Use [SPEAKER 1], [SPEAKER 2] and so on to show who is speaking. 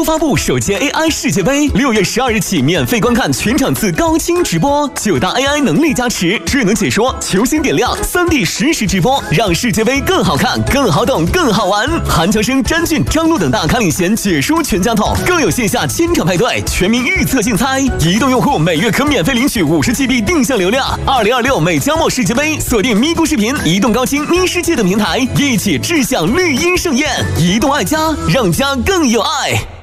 [SPEAKER 1] 发布首届 AI 世界杯，6月12日起免费观看全场次高清直播，9大 AI 能力加持，智能解说、球星点亮、3D 实时直播，让世界杯更好看、更好懂、更好玩。韩乔生、詹俊、张璐等大咖领衔解说全家桶，更有线下千场派对、全民预测竞猜。移动用户每月可免费领取50GB 定向流量。2026美加墨世界杯，锁定咪咕视频、移动高清、咪世界等平台，一起志向绿茵盛宴。移动爱家，让家更有爱。